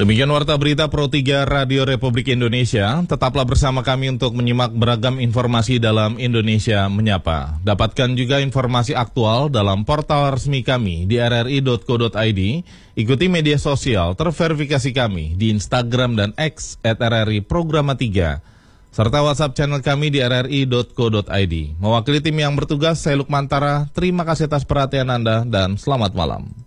Demikian Warta Berita Pro 3 Radio Republik Indonesia. Tetaplah bersama kami untuk menyimak beragam informasi dalam Indonesia Menyapa. Dapatkan juga informasi aktual dalam portal resmi kami di rri.co.id. Ikuti media sosial terverifikasi kami di Instagram dan X @RRI Programa 3. Serta WhatsApp channel kami di rri.co.id. Mewakili tim yang bertugas, saya Lukmantara. Terima kasih atas perhatian Anda dan selamat malam.